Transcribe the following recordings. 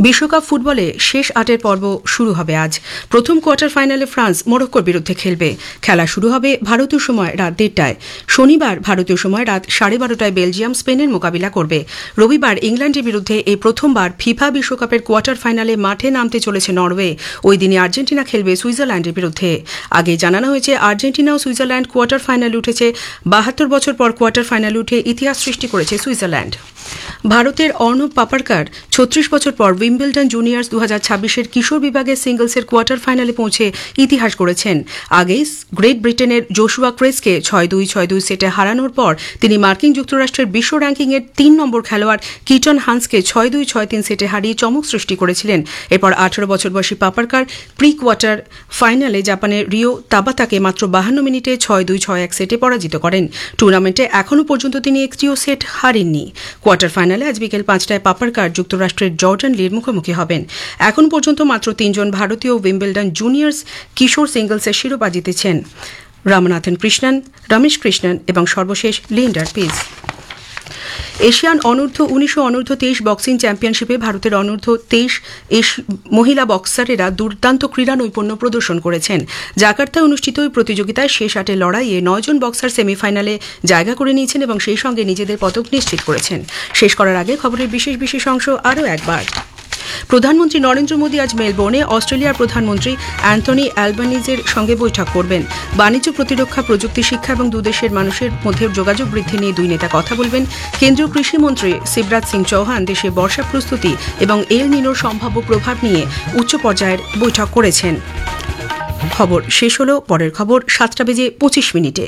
বিশ্বকাপ ফুটবলে শেষ ৮-এর পর্ব শুরু হবে আজ। প্রথম কোয়ার্টার ফাইনালে ফ্রান্স মরক্কোর বিরুদ্ধে খেলবে। খেলা শুরু হবে ভারতীয় সময় রাত ১:৩০টায়। শনিবার ভারতীয় সময় রাত 12:30টায় বেলজিয়াম স্পেনের মোকাবিলা করবে। রবিবার ইংল্যান্ডের বিরুদ্ধে এই প্রথমবার ফিফা বিশ্বকাপের কোয়ার্টার ফাইনালে মাঠে নামতে চলেছে নরওয়ে। ওই দিনই আর্জেন্টিনা খেলবে সুইজারল্যান্ডের বিরুদ্ধে। আগে জানানো হয়েছে আর্জেন্টিনা ও সুইজারল্যান্ড কোয়ার্টার ফাইনালে উঠেছে। ৭২ বছর পর কোয়ার্টার ফাইনালে উঠে ইতিহাস সৃষ্টি করেছে সুইজারল্যান্ড। ভারতের অর্ণব পাপারকার ৩৬ বছর পর উইম্বলডন জুনিয়র্স ২০২৬-এর কিশোর বিভাগের সিঙ্গলসের কোয়ার্টার ফাইনালে পৌঁছে ইতিহাস গড়েছেন। আগেই গ্রেট ব্রিটেনের জোশুয়া ক্রেসকে ৬-২, ৬-২ সেটে হারানোর পর তিনি মার্কিন যুক্তরাষ্ট্রের বিশ্ব র্যাঙ্কিংয়ের ৩ নম্বর খেলোয়াড় কিটন হান্সকে 6-2, 6-3 সেটে হারিয়ে চমক সৃষ্টি করেছিলেন। এরপর ১৮ বছর বয়সী পাপারকার প্রি কোয়ার্টার ফাইনালে জাপানের রিও তাবাতাকে মাত্র ৫২ মিনিটে ৬-২, ৬-১ সেটে পরাজিত করেন। টুর্নামেন্টে এখনও পর্যন্ত তিনি একটিও সেট হারেননি। কোয়ার্টার ফাইনালে আজ বিকেল ৫টায় পাপারকার যুক্তরাষ্ট্রের জর্ডান লির মুখোমুখি হবেন। এখন পর্যন্ত মাত্র ৩ জন ভারতীয় উইম্বলডন জুনিয়র্স কিশোর সিঙ্গলসের শিরোপা জিতেছেন: রামনাথন কৃষ্ণন, রমেশ কৃষ্ণন এবং সর্বশেষ লিয়েন্ডার পেজ। এশিয়ান অনূর্ধ্ব-১৯ ও অনূর্ধ্ব-২৩ বক্সিং চ্যাম্পিয়নশিপে ভারতের অনূর্ধ্ব-২৩ মহিলা বক্সারেরা দুর্দান্ত ক্রীড়া নৈপুণ্য প্রদর্শন করেছেন। জাকার্তায় অনুষ্ঠিত ওই প্রতিযোগিতায় শেষ ৮-এর লড়াইয়ে ৯ জন বক্সার সেমিফাইনালে জায়গা করে নিয়েছেন এবং সেই সঙ্গে নিজেদের পদক নিশ্চিত করেছেন। শেষ করার আগে খবরের বিশেষ অংশ আরও একবার। প্রধানমন্ত্রী নরেন্দ্র মোদী আজ মেলবোর্নে অস্ট্রেলিয়ার প্রধানমন্ত্রী অ্যান্থনি অ্যালবানিজের সঙ্গে বৈঠক করবেন। বাণিজ্য, প্রতিরক্ষা, প্রযুক্তি, শিক্ষা এবং দুদেশের মানুষের মধ্যে যোগাযোগ বৃদ্ধি নিয়ে দুই নেতা কথা বলবেন। কেন্দ্রীয় কৃষিমন্ত্রী শিবরাজ সিং চৌহান দেশে বর্ষা প্রস্তুতি এবং এল নিনোর সম্ভাব্য প্রভাব নিয়ে উচ্চ পর্যায়ের বৈঠক করেছেন। খবর শেষ হল। পরের খবর ৭:২৫।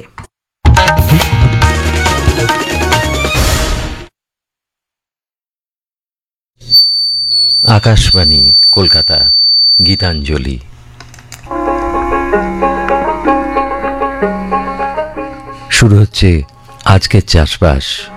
আকাশবাণী কলকাতা, গীতাঞ্জলি। শুরু হচ্ছে আজকের চাষবাস।